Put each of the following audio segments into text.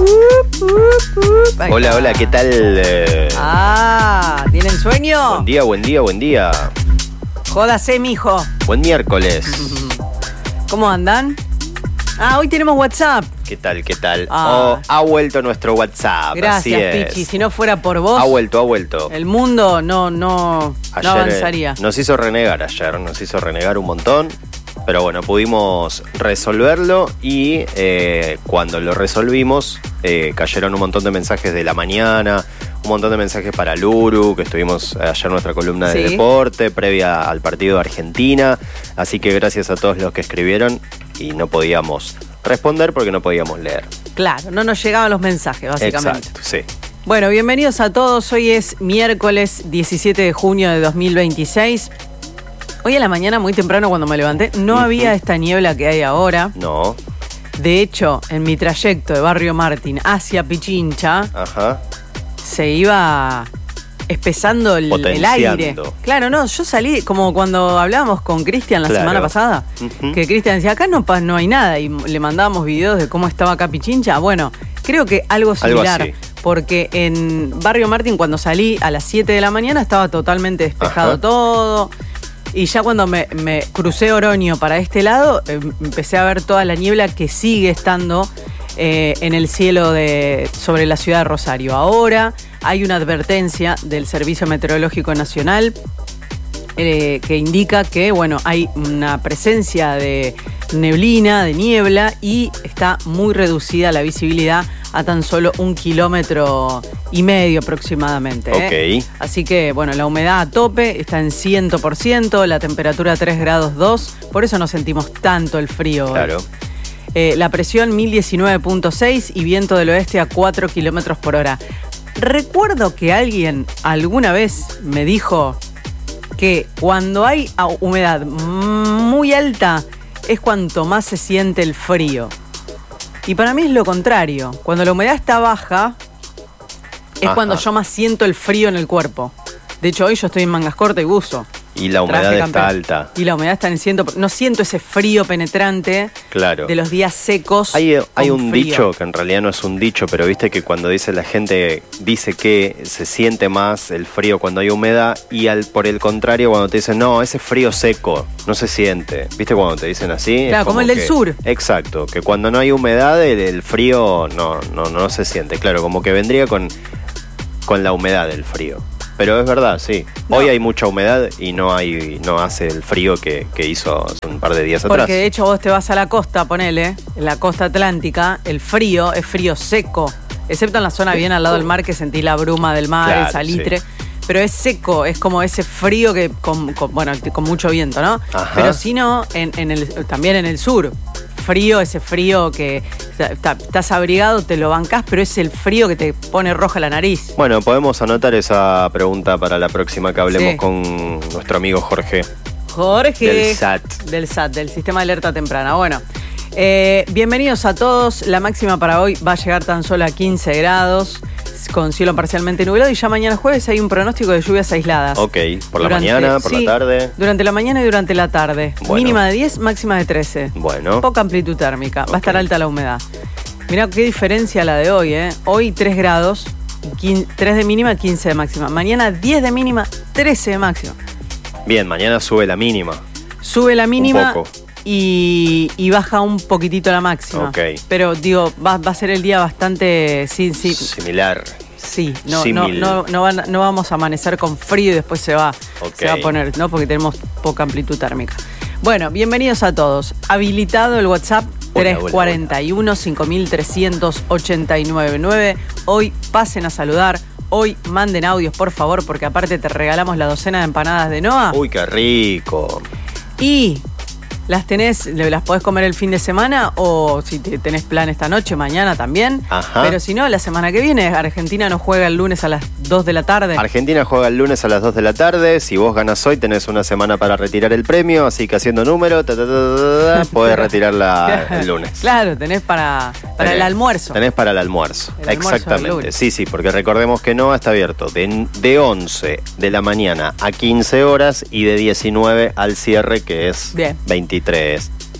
Hola, hola, ¿qué tal? ¿Tienen sueño? Buen día, buen día, buen día. Jódase, mijo. Buen miércoles. ¿Cómo andan? Hoy tenemos WhatsApp. ¿Qué tal, qué tal? Ha vuelto nuestro WhatsApp. Gracias, así es. Pichi. Si no fuera por vos, Ha vuelto. el mundo no avanzaría. Nos hizo renegar ayer, un montón. Pero bueno, pudimos resolverlo y cuando lo resolvimos cayeron un montón de mensajes de la mañana, un montón de mensajes para Luru, que estuvimos ayer en nuestra columna de deporte, previa al partido de Argentina. Así que gracias a todos los que escribieron y no podíamos responder porque no podíamos leer. Claro, no nos llegaban los mensajes, básicamente. Exacto, sí. Bueno, bienvenidos a todos. Hoy es miércoles 17 de junio de 2026. Hoy a la mañana, muy temprano cuando me levanté, no había esta niebla que hay ahora. No. De hecho, en mi trayecto de Barrio Martín hacia Pichincha, se iba espesando el aire. Claro, no, yo salí como cuando hablábamos con Cristian la semana pasada, que Cristian decía, acá no hay nada, y le mandábamos videos de cómo estaba acá Pichincha. Bueno, creo que algo similar, porque en Barrio Martín cuando salí a las 7 de la mañana estaba totalmente despejado todo. Y ya cuando me crucé Oroño para este lado, empecé a ver toda la niebla que sigue estando en el cielo sobre la ciudad de Rosario. Ahora hay una advertencia del Servicio Meteorológico Nacional que indica que, bueno, hay una presencia de neblina, de niebla, y está muy reducida la visibilidad a tan solo 1,5 kilómetros aproximadamente. Así que, bueno, la humedad a tope está en 100%, la temperatura 3 grados 2, por eso no sentimos tanto el frío. Claro. La presión 1019.6 y viento del oeste a 4 kilómetros por hora. Recuerdo que alguien alguna vez me dijo que cuando hay humedad muy alta es cuanto más se siente el frío. Y para mí es lo contrario. Cuando la humedad está baja es cuando yo más siento el frío en el cuerpo. De hecho, hoy yo estoy en mangas cortas y buzo. Y la humedad está alta. Y la humedad está en 100%. No siento ese frío penetrante de los días secos. Hay un dicho, que en realidad no es un dicho, pero viste que cuando dice la gente, dice que se siente más el frío cuando hay humedad, y por el contrario, cuando te dicen, no, ese frío seco no se siente. ¿Viste cuando te dicen así? Claro, como el del sur. Exacto, que cuando no hay humedad, el frío no se siente. Claro, como que vendría con la humedad del frío. Pero es verdad, sí. No. Hoy hay mucha humedad y no hace el frío que hizo hace un par de días atrás. Porque de hecho vos te vas a la costa, ponele, en la costa atlántica, el frío es frío seco, excepto en la zona bien al lado del mar, que sentís la bruma del mar, el salitre. Sí. Pero es seco, es como ese frío que con mucho viento, ¿no? Pero si no, también en el sur, ese frío que estás abrigado, te lo bancás, pero es el frío que te pone roja la nariz. Bueno, podemos anotar esa pregunta para la próxima que hablemos con nuestro amigo Jorge. Del SAT. Del Sistema de Alerta Temprana. Bueno, bienvenidos a todos. La máxima para hoy va a llegar tan solo a 15 grados. Con cielo parcialmente nublado, y ya mañana jueves hay un pronóstico de lluvias aisladas. Por la mañana, por la tarde. Durante la mañana y durante la tarde. Bueno. Mínima de 10, máxima de 13. Bueno. Poca amplitud térmica, va a estar alta la humedad. Mirá qué diferencia la de hoy, ¿eh? Hoy 3 grados, 3 de mínima, 15 de máxima. Mañana 10 de mínima, 13 de máxima. Bien, mañana sube la mínima. Sube la mínima. Un poco. Y baja un poquitito la máxima. Pero digo, va a ser el día bastante similar. Sí, no vamos a amanecer con frío y después se va a poner, ¿no? Porque tenemos poca amplitud térmica. Bueno, bienvenidos a todos. Habilitado el WhatsApp 341-5300-899. Hoy pasen a saludar. Hoy manden audios, por favor, porque aparte te regalamos la docena de empanadas de Noa. Uy, qué rico. Y las podés comer el fin de semana, o si tenés plan esta noche, mañana también. Pero si no, la semana que viene, Argentina nos juega el lunes a las 2 de la tarde. Argentina juega el lunes a las 2 de la tarde. Si vos ganás hoy, tenés una semana para retirar el premio, así que haciendo número, podés retirarla el lunes. Claro, tenés para el almuerzo. Tenés para el almuerzo. Exactamente. Sí, porque recordemos que Noa está abierto de 11 de la mañana a 15 horas y de 19 al cierre, que es 23.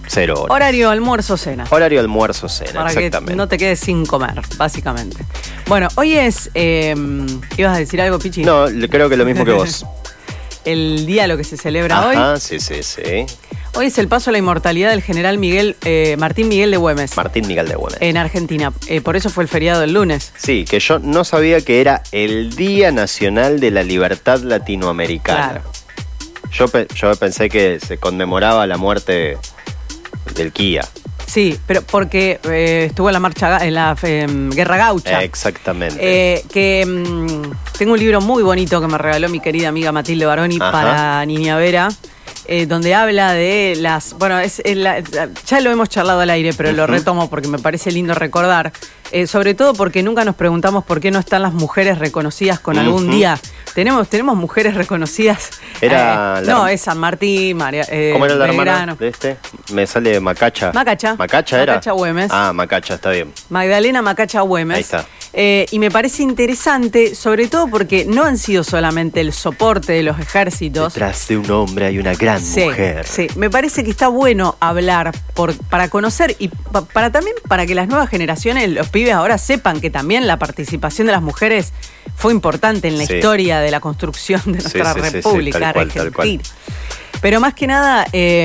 0 horas. Horario almuerzo-cena. Horario almuerzo-cena, para exactamente. Que no te quedes sin comer, básicamente. Bueno, hoy es... ¿ibas a decir algo, Pichi? No, creo que lo mismo que vos. El día lo que se celebra hoy. Ah, sí. Hoy es el paso a la inmortalidad del general Martín Miguel de Güemes. Martín Miguel de Güemes. En Argentina. Por eso fue el feriado del lunes. Sí, que yo no sabía que era el Día Nacional de la Libertad Latinoamericana. Claro. Yo pensé que se conmemoraba la muerte del Kia. Sí, pero porque estuvo en la marcha, en la Guerra Gaucha. Exactamente. Tengo un libro muy bonito que me regaló mi querida amiga Matilde Baroni para Niña Vera, donde habla de las... Bueno, ya lo hemos charlado al aire, pero lo retomo porque me parece lindo recordar. Sobre todo porque nunca nos preguntamos por qué no están las mujeres reconocidas con algún día. Tenemos mujeres reconocidas. No, es San Martín, María. ¿Cómo era la hermana de este? Me sale Macacha. ¿Macacha era? Macacha Güemes. Ah, Macacha, está bien. Magdalena Macacha Güemes. Ahí está. Y me parece interesante, sobre todo porque no han sido solamente el soporte de los ejércitos. Detrás de un hombre hay una gran mujer. Sí, me parece que está bueno hablar para conocer y también para que las nuevas generaciones, los pibes ahora sepan que también la participación de las mujeres fue importante en la historia de la construcción de nuestra República Argentina. Pero más que nada,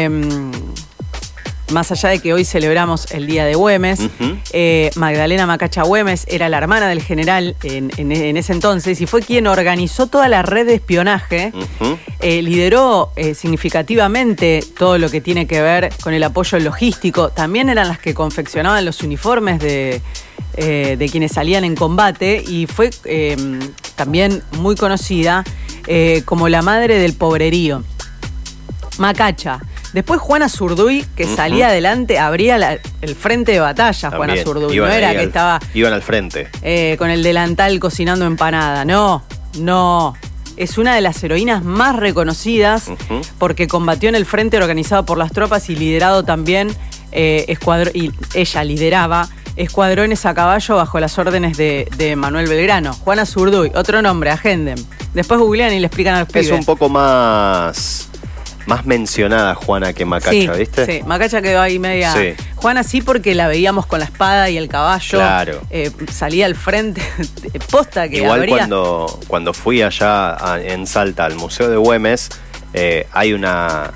más allá de que hoy celebramos el Día de Güemes, Magdalena Macacha Güemes era la hermana del general en ese entonces y fue quien organizó toda la red de espionaje, lideró significativamente todo lo que tiene que ver con el apoyo logístico. También eran las que confeccionaban los uniformes de quienes salían en combate y fue también muy conocida como la madre del pobrerío. Macacha. Después Juana Zurduy, que salía adelante, abría el frente de batalla. También, Juana Zurduy. No era que estaba... Iban al frente. Con el delantal cocinando empanada. No. Es una de las heroínas más reconocidas porque combatió en el frente organizado por las tropas y liderado también y ella lideraba escuadrones a caballo bajo las órdenes de Manuel Belgrano. Juana Zurduy, otro nombre, agenden. Después googlean y le explican a los pibes. Es un poco más mencionada Juana que Macacha, ¿viste? Sí, Macacha quedó ahí media... Sí. Juana sí, porque la veíamos con la espada y el caballo. Claro. Salía al frente, posta que igual cuando fui allá en Salta al Museo de Güemes, hay una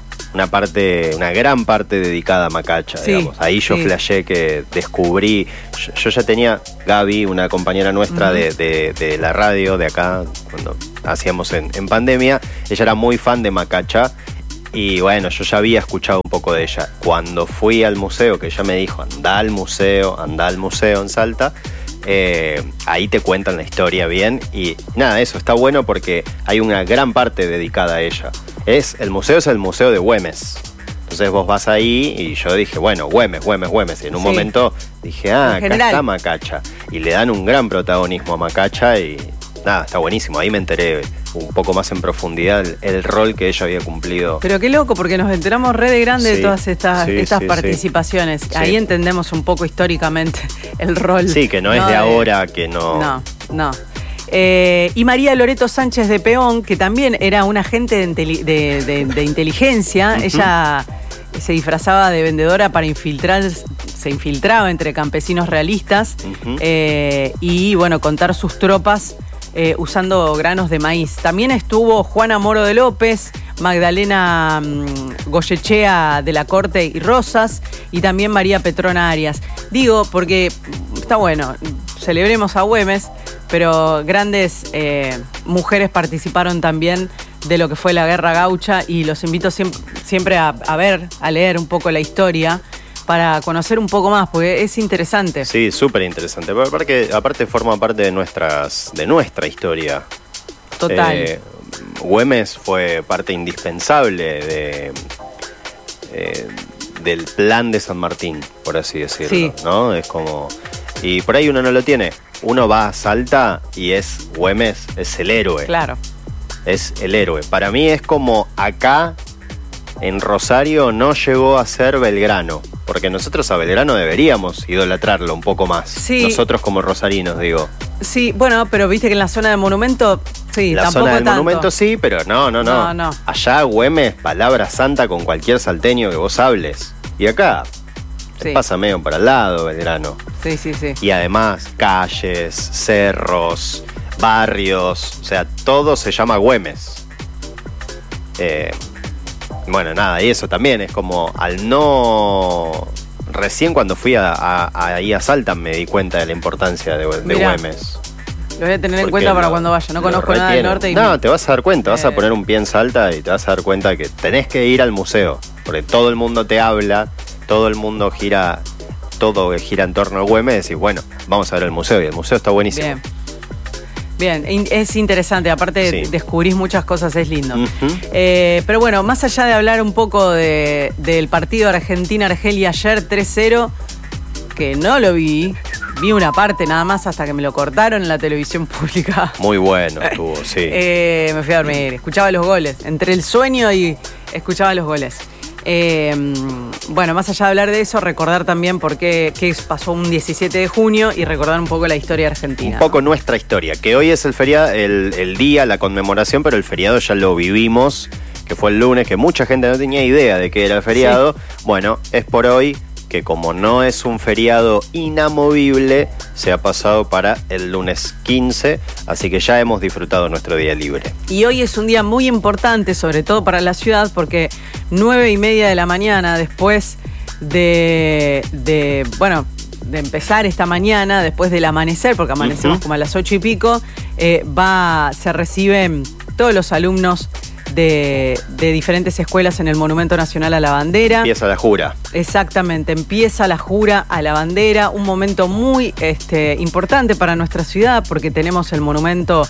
gran parte dedicada a Macacha, digamos. Ahí yo flashé que descubrí... Yo ya tenía Gaby, una compañera nuestra de la radio de acá, cuando hacíamos en pandemia. Ella era muy fan de Macacha. Y bueno, yo ya había escuchado un poco de ella. Cuando fui al museo, que ella me dijo, anda al museo en Salta, ahí te cuentan la historia bien. Y nada, eso está bueno porque hay una gran parte dedicada a ella. El museo es el Museo de Güemes. Entonces vos vas ahí y yo dije, bueno, Güemes. Y en un momento dije, acá está Macacha. Y le dan un gran protagonismo a Macacha y... Nada, está buenísimo. Ahí me enteré un poco más en profundidad el rol que ella había cumplido. Pero qué loco, porque nos enteramos re de grande de todas estas participaciones. Sí. Ahí entendemos un poco históricamente el rol. Sí, que no es de ahora, que no... No. Y María Loreto Sánchez de Peón, que también era una agente de inteligencia. Ella se disfrazaba de vendedora para se infiltraba entre campesinos realistas y, bueno, contar sus tropas usando granos de maíz. También estuvo Juana Moro de López, Magdalena Goyechea de la Corte y Rosas y también María Petrona Arias. Digo, porque está bueno, celebremos a Güemes, pero grandes mujeres participaron también de lo que fue la Guerra Gaucha y los invito siempre a leer un poco la historia para conocer un poco más, porque es interesante. Sí, súper interesante. Aparte forma parte de nuestra historia. Total. Güemes fue parte indispensable del plan de San Martín, por así decirlo. Sí. ¿No? Es como... Y por ahí uno no lo tiene. Uno va a Salta y Güemes es el héroe. Claro. Es el héroe. Para mí es como acá en Rosario no llegó a ser Belgrano. Porque nosotros a Belgrano deberíamos idolatrarlo un poco más. Sí. Nosotros como rosarinos, digo. Sí, bueno, pero viste que en la zona del monumento, sí, la tampoco zona del tanto. Monumento sí, pero no. Allá Güemes, palabra santa con cualquier salteño que vos hables. Y acá se pasa medio para el lado Belgrano. Sí. Y además calles, cerros, barrios, o sea, todo se llama Güemes. Bueno, nada, y eso también es como al no... Recién cuando fui ahí a Salta me di cuenta de la importancia de Güemes. Lo voy a tener en cuenta para cuando vaya. No conozco nada del norte. No, te vas a dar cuenta. Vas a poner un pie en Salta y te vas a dar cuenta que tenés que ir al museo. Porque todo el mundo te habla, todo el mundo gira, todo gira en torno a Güemes. Y bueno, vamos a ver el museo. Y el museo está buenísimo. Bien, es interesante. Aparte descubrís muchas cosas, es lindo. Pero bueno, más allá de hablar un poco del partido Argentina-Argelia ayer 3-0, que no lo vi una parte nada más hasta que me lo cortaron en la televisión pública. Muy bueno estuvo, sí. Me fui a dormir, escuchaba los goles. Entre el sueño y escuchaba los goles. Bueno, más allá de hablar de eso, recordar también por qué pasó un 17 de junio y recordar un poco la historia argentina. Un poco nuestra historia, que hoy es el feriado, el día, la conmemoración, pero el feriado ya lo vivimos, que fue el lunes, que mucha gente no tenía idea de que era el feriado. Sí. Bueno, es por hoy que como no es un feriado inamovible, se ha pasado para el lunes 15, así que ya hemos disfrutado nuestro día libre. Y hoy es un día muy importante, sobre todo para la ciudad, porque 9:30 de la mañana, después de empezar esta mañana, después del amanecer, porque amanecemos como a las 8 y pico, se reciben todos los alumnos de diferentes escuelas en el Monumento Nacional a la Bandera. Empieza la jura. Exactamente, empieza la jura a la bandera, un momento muy importante para nuestra ciudad porque tenemos el monumento,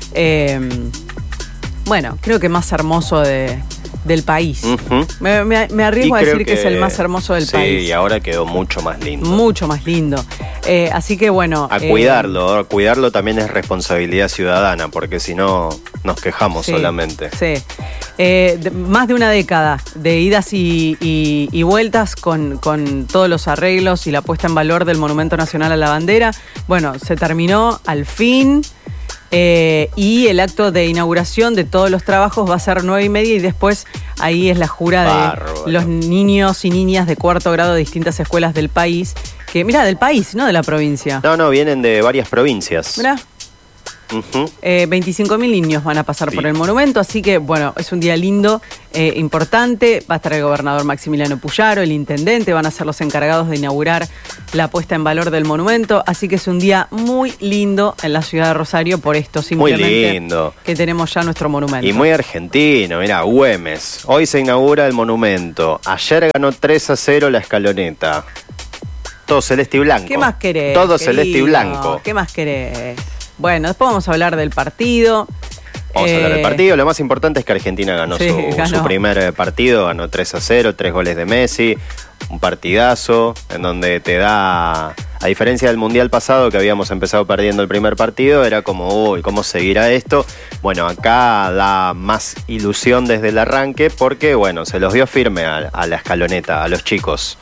creo que más hermoso del país. Me arriesgo a decir que es el más hermoso del país. Sí, y ahora quedó mucho más lindo. Mucho más lindo. Así que bueno... A cuidarlo también es responsabilidad ciudadana, porque si no nos quejamos solamente. Sí. Más de una década de idas y vueltas con todos los arreglos y la puesta en valor del Monumento Nacional a la Bandera. Bueno, se terminó al fin... y el acto de inauguración de todos los trabajos va a ser 9:30 y después ahí es la jura de los niños y niñas de cuarto grado de distintas escuelas del país. Que, mira, del país, no de la provincia. No, vienen de varias provincias. Mirá. 25.000 niños van a pasar por el monumento, así que bueno, es un día lindo, importante. Va a estar el gobernador Maximiliano Puyaro, el intendente, van a ser los encargados de inaugurar la puesta en valor del monumento, así que es un día muy lindo en la ciudad de Rosario por esto simplemente muy lindo. Que tenemos ya nuestro monumento. Y muy argentino, mirá, Güemes. Hoy se inaugura el monumento. Ayer ganó 3-0 la Escaloneta. Todo celeste y blanco. ¿Qué más querés? Todo celeste y blanco. ¿Qué más querés? Bueno, después vamos a hablar del partido. Vamos a hablar del partido. Lo más importante es que Argentina ganó su primer partido, ganó 3-0, 3 goles de Messi, un partidazo en donde te da, a diferencia del Mundial pasado que habíamos empezado perdiendo el primer partido, era como, uy, ¿cómo seguirá esto? Bueno, acá da más ilusión desde el arranque porque, bueno, se los vio firme a la Escaloneta, a los chicos.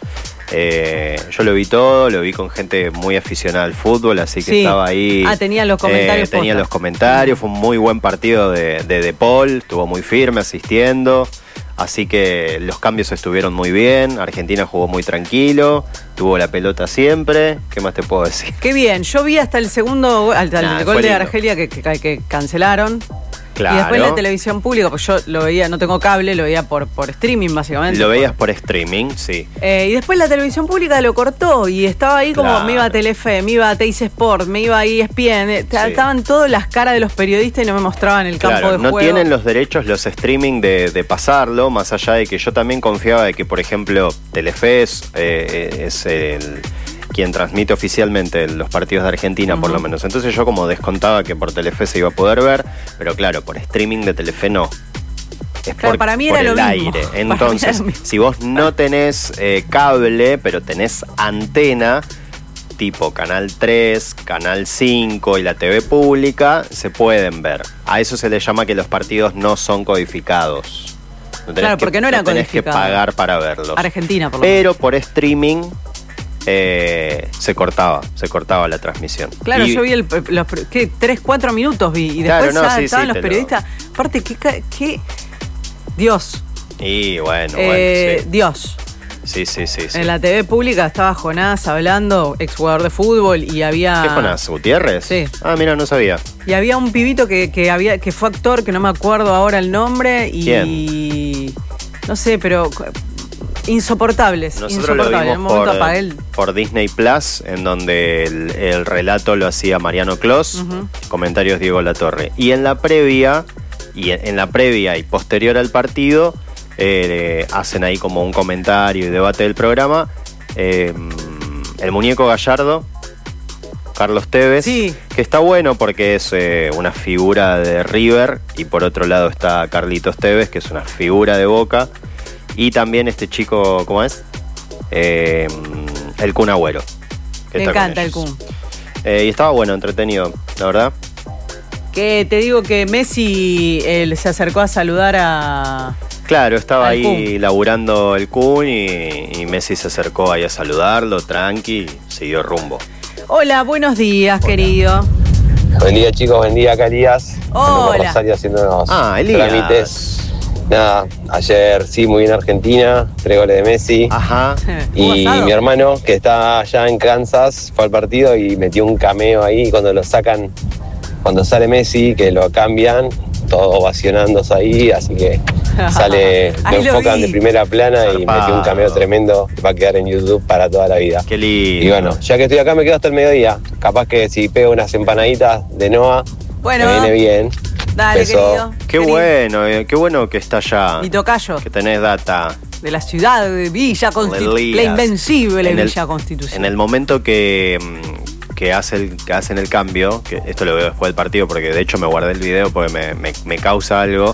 Yo lo vi todo, lo vi con gente muy aficionada al fútbol, así que estaba ahí. Tenía los comentarios. Tenía los comentarios, fue un muy buen partido de Paul, estuvo muy firme asistiendo, así que los cambios estuvieron muy bien, Argentina jugó muy tranquilo, tuvo la pelota siempre, ¿qué más te puedo decir? Qué bien, yo vi hasta el segundo, el gol de Argelia que cancelaron. Claro. Y después la televisión pública, pues yo lo veía, no tengo cable, lo veía por streaming básicamente. Lo veías por streaming, sí. Y después la televisión pública lo cortó y estaba ahí como me iba a Telefe, me iba a Teis Sport, me iba a ESPN. Estaban todas las caras de los periodistas y no me mostraban el campo de juego. No tienen los derechos los streaming de pasarlo, más allá de que yo también confiaba de que, por ejemplo, Telefe es quien transmite oficialmente los partidos de Argentina, por lo menos. Entonces yo como descontaba que por Telefe se iba a poder ver, pero claro, por streaming de Telefe no. Es para mí era por lo el mismo. aire. Entonces, si vos no tenés cable, pero tenés antena, tipo Canal 3, Canal 5 y la TV pública, se pueden ver. A eso se le llama que los partidos no son codificados. Porque no eran codificados. Tenés que pagar para verlos. Argentina, por lo menos. Pero por streaming... se cortaba la transmisión. Claro, yo vi 3-4 minutos vi y después estaban los periodistas. Aparte, ¿qué? Dios. Y bueno, Dios. Sí. En la TV pública estaba Jonás hablando, exjugador de fútbol, y había... ¿Qué Jonás? ¿Gutiérrez? Sí. Ah, mira, no sabía. Y había un pibito que fue actor, que no me acuerdo ahora el nombre, y... ¿Quién? No sé, pero... Insoportables. Nosotros lo vimos por Disney Plus, en donde el relato lo hacía Mariano Clos, comentarios Diego Latorre. Y en la previa y posterior al partido, hacen ahí como un comentario y debate del programa. El muñeco Gallardo, Carlos Tevez, sí, que está bueno porque es una figura de River, y por otro lado está Carlitos Tevez, que es una figura de Boca. Y también este chico, ¿cómo es? El Kun Agüero. Me encanta el Kun. Y estaba bueno, entretenido, la verdad. Que te digo que Messi se acercó a saludar a... Claro, estaba ahí Kun, laburando el Kun y Messi se acercó ahí a saludarlo, tranqui, y siguió rumbo. Hola, buenos días, querido. Buen día, chicos, buen día, Elías. Hola. Rosario haciendo unos Elías. trámites. Nada, ayer sí, muy bien Argentina, 3 goles de Messi. Ajá. Y mi hermano, que está allá en Kansas, fue al partido y metió un cameo ahí. Cuando lo sacan, cuando sale Messi, que lo cambian, todos ovacionándose ahí, así que sale, lo enfocan de primera plana y metió un cameo tremendo que va a quedar en YouTube para toda la vida. Qué lindo. Y bueno, ya que estoy acá me quedo hasta el mediodía. Capaz que si pego unas empanaditas de Noa, me viene bien. Dale, querido. Qué bueno que está allá. Mi tocayo. Que tenés data. De la ciudad de Villa Constitución. La invencible Villa Constitución. En el momento que hacen el cambio, que esto lo veo después del partido porque de hecho me guardé el video porque me causa algo.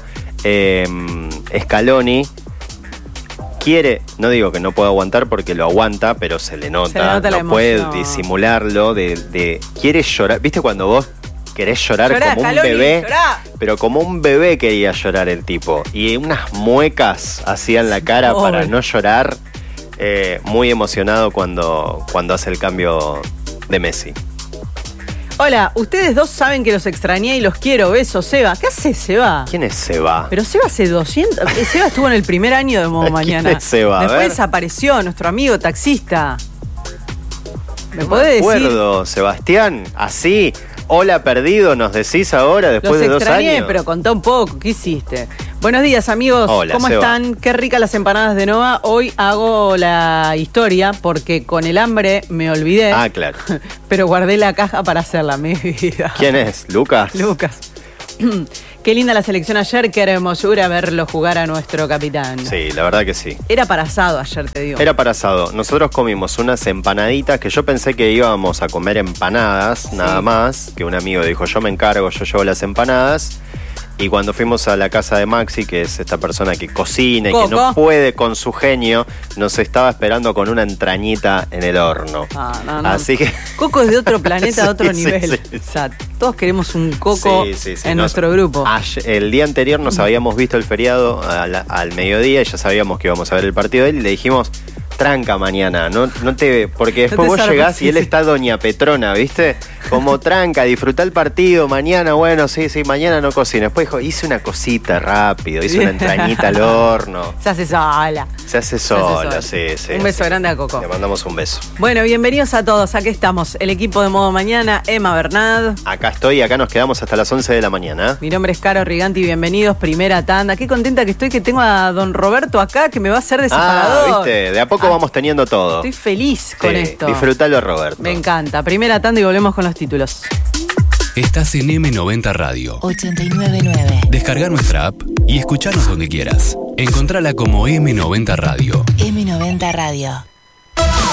Scaloni quiere, no digo que no pueda aguantar porque lo aguanta, pero se le nota no puede disimularlo, quiere llorar. ¿Viste cuando vos querés llorar como un bebé? Llorá. Pero como un bebé quería llorar el tipo. Y unas muecas hacía en la cara para no llorar. Muy emocionado cuando hace el cambio de Messi. Hola, ustedes dos saben que los extrañé y los quiero. Besos, Seba. ¿Qué hace Seba? ¿Quién es Seba? Pero Seba hace 200... Seba estuvo en el primer año de Modo Mañana. ¿Quién es Seba? Después desapareció nuestro amigo taxista. ¿Me podés decir? Me acuerdo, Sebastián. Así... Hola, perdido, nos decís ahora después de 2 años. Los extrañé, pero contá un poco, ¿qué hiciste? Buenos días, amigos. Hola, ¿cómo Seba. están? Qué ricas las empanadas de Noa. Hoy hago la historia porque con el hambre me olvidé. Ah, claro. Pero guardé la caja para hacerla, mi vida. ¿Quién es? ¿Lucas? Lucas. Qué linda la selección ayer, qué hermosura verlo jugar a nuestro capitán. Sí, la verdad que sí. Era para asado ayer, te digo. Era para asado. Nosotros comimos unas empanaditas que yo pensé que íbamos a comer empanadas, nada más. Que un amigo dijo, yo me encargo, yo llevo las empanadas. Y cuando fuimos a la casa de Maxi, que es esta persona que cocina y que no puede con su genio, nos estaba esperando con una entrañita en el horno. No. Así que... Coco es de otro planeta, de otro nivel. Sí. O sea, todos queremos un Coco en nuestro grupo. El día anterior nos habíamos visto el feriado al mediodía y ya sabíamos que íbamos a ver el partido de él y le dijimos... Tranca mañana, porque después vos llegás y él está Doña Petrona, ¿viste? Como tranca, disfrutá el partido, mañana, bueno, sí, mañana no cocino. Después dijo, hice una cosita rápido, hice una entrañita al horno. Se hace sola. Sí. Un beso grande a Coco. Le mandamos un beso. Bueno, bienvenidos a todos, aquí estamos, el equipo de Modo Mañana, Emma Bernat. Acá estoy, acá nos quedamos hasta las 11 de la mañana. Mi nombre es Caro Riganti, bienvenidos, primera tanda. Qué contenta que estoy que tengo a don Roberto acá, que me va a hacer de separador. Viste, de a poco vamos teniendo todo. Estoy feliz con esto. Disfrutalo, Roberto. Me encanta. Primera tanda y volvemos con los títulos. Estás en M90 Radio 89.9. Descarga nuestra app y escuchanos donde quieras. Encontrala como M90 Radio. M90 Radio.